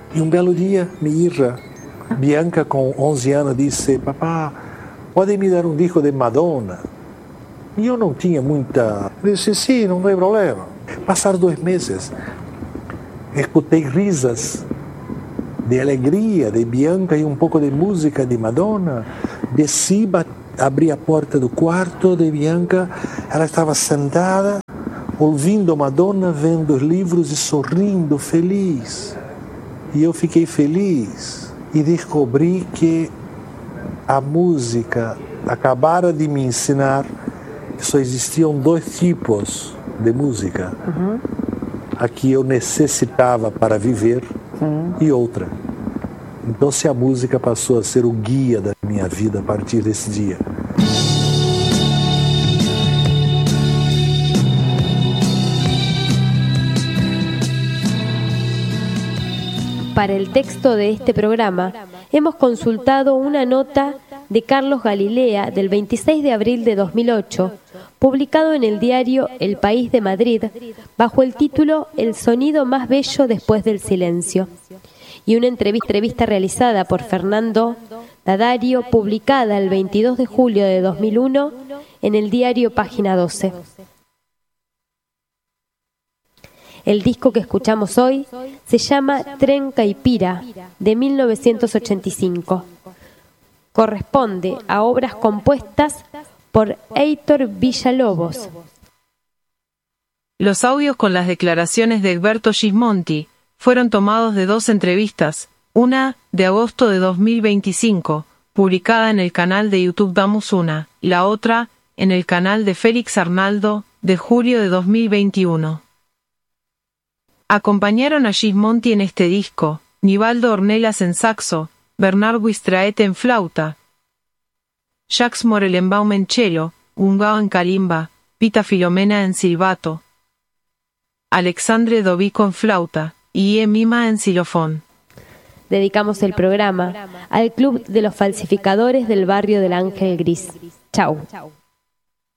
E um belo dia, minha irmã, Bianca, com 11 anos, disse: papá, pode me dar um disco de Madonna? E eu não tinha muita... Eu disse: sim, não tem problema. Passaram 2 meses, escutei risas de alegria de Bianca e um pouco de música de Madonna. Desci, abri a porta do quarto de Bianca, ela estava sentada, ouvindo Madonna, vendo os livros e sorrindo, feliz. E eu fiquei feliz e descobri que a música acabara de me ensinar que só existiam 2 tipos de música. A que eu necessitava para viver e outra. Então, se a música passou a ser o guia da minha vida a partir desse dia. Para el texto de este programa, hemos consultado una nota de Carlos Galilea del 26 de abril de 2008, publicado en el diario El País de Madrid, bajo el título El sonido más bello después del silencio, y una entrevista realizada por Fernando D'Addario, publicada el 22 de julio de 2001 en el diario Página 12. El disco que escuchamos hoy se llama Tren Caipira, de 1985. Corresponde a obras compuestas por Heitor Villa-Lobos. Los audios con las declaraciones de Egberto Gismonti fueron tomados de 2 entrevistas, una de agosto de 2025, publicada en el canal de YouTube Damos Una, y la otra en el canal de Félix Arnaldo, de julio de 2021. Acompañaron a Gismonti en este disco, Nivaldo Ornelas en saxo, Bernard Wistraet en flauta, Jacques Morelenbaum en cello, Gungao en calimba, Pita Filomena en silbato, Alexandre Dovico en flauta y Mima en xilofón. Dedicamos el programa al Club de los Falsificadores del barrio del Ángel Gris. Chau.